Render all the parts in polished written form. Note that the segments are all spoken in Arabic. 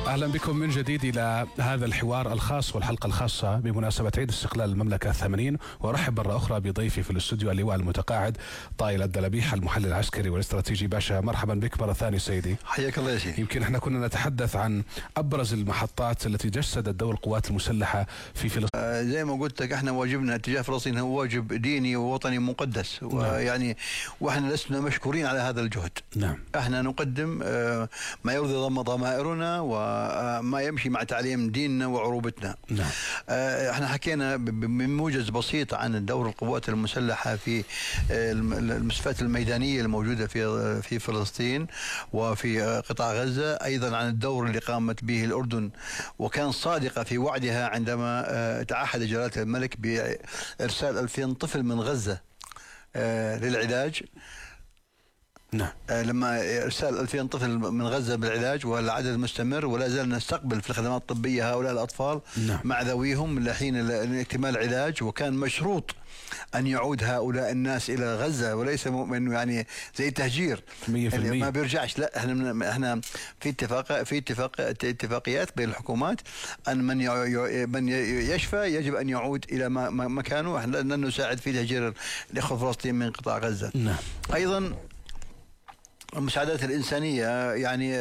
أهلا بكم من جديد إلى هذا الحوار الخاص والحلقة الخاصة بمناسبة عيد استقلال المملكة 80. وأرحب مرة أخرى بضيفي في الاستوديو اللواء المتقاعد طائل الدلبيح المحلل العسكري والاستراتيجي. باشا مرحبا بك مرة ثانية سيدي. حياك الله يا سيدي. يمكن احنا كنا نتحدث عن أبرز المحطات التي جسدت دور القوات المسلحة في فلسطين. زي ما قلت لك احنا واجبنا تجاه فلسطين هو واجب ديني ووطني مقدس. نعم. ويعني واحنا لسنا مشكورين على هذا الجهد. نعم. احنا نقدم ما يرضي ضمائرنا وما يمشي مع تعليم ديننا وعروبتنا. نعم. احنا حكينا بموجز بسيط عن دور القوات المسلحة في المسافات الميدانية الموجودة في فلسطين وفي قطاع غزة، ايضا عن الدور اللي قامت به الأردن وكان صادقة في وعدها عندما تعهد جلالة الملك بإرسال 2000 طفل من غزة للعلاج. نعم. لما إرسال 2000 طفل من غزة بالعلاج والعدد مستمر، ولا زال نستقبل في الخدمات الطبية هؤلاء الأطفال. نعم. مع ذويهم لحين اكتمال العلاج، وكان مشروط أن يعود هؤلاء الناس إلى غزة، وليس إنه يعني زي التهجير 100%. ما بيرجعش. لا، احنا في اتفاقيات بين الحكومات أن من يشفى يجب أن يعود إلى مكانه. احنا لن نساعد في تهجير الإخوة الفلسطينيين من قطاع غزة. نعم. أيضا المساعدات الإنسانية، يعني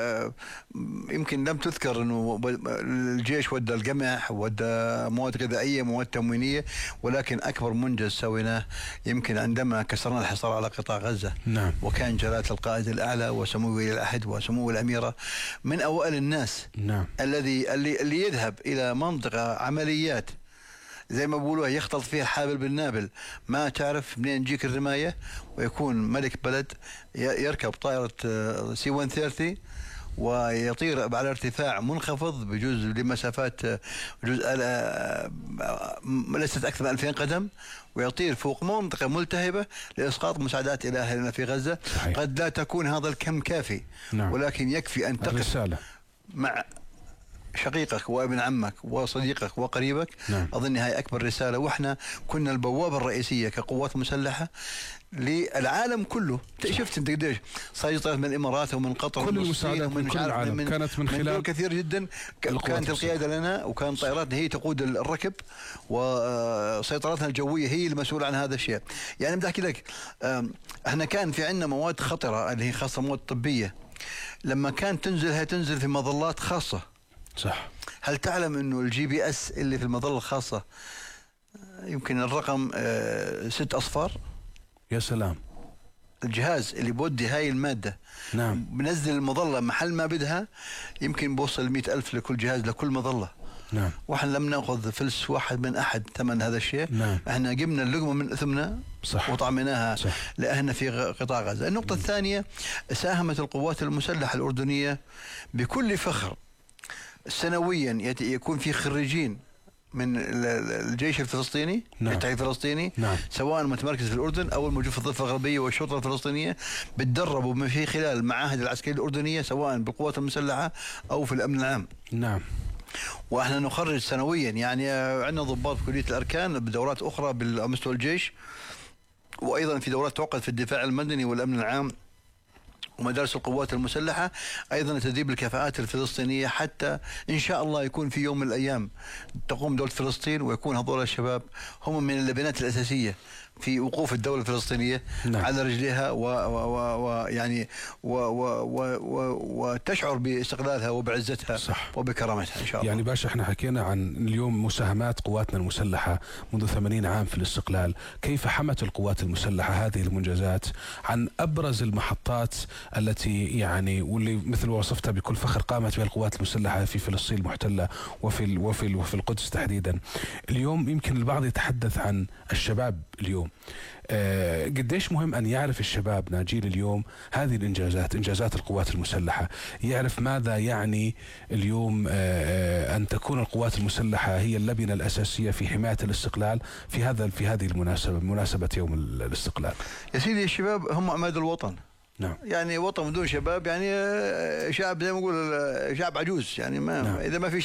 يمكن لم تذكر أنه الجيش ودى القمح، ودى مواد غذائية، مواد تموينية، ولكن أكبر منجز سويناه يمكن عندما كسرنا الحصار على قطاع غزة. نعم. وكان جلالة القائد الأعلى وسمو ولي العهد وسمو الأميرة من أوائل الناس. نعم. اللي يذهب إلى منطقة عمليات زي ما بقولوا يختلط فيها الحابل بالنابل، ما تعرف منين تجيك الرماية، ويكون ملك بلد يركب طائرة سي 130 ويطير على ارتفاع منخفض بجوز لمسافات ليست أكثر من 2000 قدم، ويطير فوق منطقة ملتهبة لإسقاط مساعدات إلى أهلنا في غزة. صحيح. قد لا تكون هذا الكم كافي. نعم. ولكن يكفي أن تقف مع شقيقك وابن عمك وصديقك وقريبك. نعم. أظن هاي أكبر رسالة، وإحنا كنا البوابة الرئيسية كقوات مسلحة للعالم كله. شفت انت قديش صار طلعت من الامارات ومن قطر كل المساعدات من كل العالم كانت من خلال كثير جدا. كانت القياده لنا، وكان طائراتنا هي تقود الركب، وسيطرتنا الجويه هي المسؤوله عن هذا الشيء. يعني بدي احكي لك، احنا كان في عندنا مواد خطره اللي هي خاصه مواد طبيه، لما كانت تنزل هي تنزل في مظلات خاصه. صح. هل تعلم انه الGPS اللي في المظله الخاصه يمكن الرقم 6 أصفار؟ يا سلام. الجهاز اللي بودي هاي المادة. نعم. بنزل المظلة محل ما بدها، يمكن بوصل 100,000 لكل جهاز لكل مظلة. نعم. واحنا لم نأخذ فلس واحد من أحد ثمن هذا الشيء. نعم. احنا جبنا اللقمة من أثمنا. صح. وطعمناها. صح. لأهلنا في قطاع غزة. النقطة الثانية، ساهمت القوات المسلحة الأردنية بكل فخر سنويا يكون في خريجين من الجيش الفلسطيني. نعم. التحرير الفلسطيني. نعم. سواء متمركز في الأردن أو الموجود في الضفة الغربية والشرطة الفلسطينية، بتدربوا في خلال المعاهد العسكرية الأردنية سواء بالقوات المسلحة أو في الأمن العام. نعم. وإحنا نخرج سنويا، يعني عندنا ضباط في كلية الأركان بدورات أخرى بالمستوى الجيش، وأيضا في دورات تعقد في الدفاع المدني والأمن العام ومدارس القوات المسلحة، أيضا تدريب الكفاءات الفلسطينية، حتى إن شاء الله يكون في يوم من الأيام تقوم دولة فلسطين ويكون هذول الشباب هم من اللبنات الأساسية في وقوف الدولة الفلسطينية. نعم. على رجليها ويعني وتشعر باستقلالها وبعزتها. صح. وبكرامتها إن شاء الله. يعني باشا احنا حكينا عن اليوم مساهمات قواتنا المسلحة منذ 80 عام في الاستقلال، كيف حمت القوات المسلحة هذه المنجزات، عن أبرز المحطات التي يعني واللي مثل وصفتها بكل فخر قامت بها القوات المسلحة في فلسطين المحتلة وفي القدس تحديدا. اليوم يمكن البعض يتحدث عن الشباب اليوم. قديش مهم أن يعرف الشباب جيل اليوم هذه الإنجازات، إنجازات القوات المسلحة، يعرف ماذا يعني اليوم أن تكون القوات المسلحة هي اللبنة الأساسية في حماية الاستقلال في هذه المناسبة، مناسبة يوم الاستقلال. يا سيدي الشباب هم عماد الوطن. نعم. يعني وطن بدون شباب يعني شعب زي ما نقول شعب عجوز، يعني ما. نعم. إذا ما في